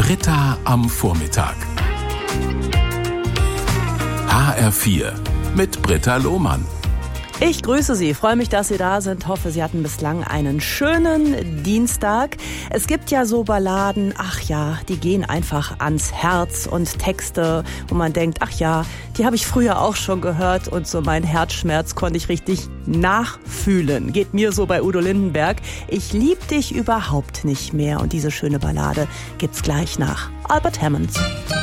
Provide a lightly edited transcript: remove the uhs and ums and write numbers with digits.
Britta am Vormittag. HR4 mit Britta Lohmann. Ich grüße Sie, freue mich, dass Sie da sind, hoffe, Sie hatten bislang einen schönen Dienstag. Es gibt ja so Balladen, ach ja, die gehen einfach ans Herz und Texte, wo man denkt, ach ja, die habe ich früher auch schon gehört und so meinen Herzschmerz konnte ich richtig nachfühlen. Geht mir so bei Udo Lindenberg. Ich lieb dich überhaupt nicht mehr und diese schöne Ballade gibt's gleich nach Albert Hammond.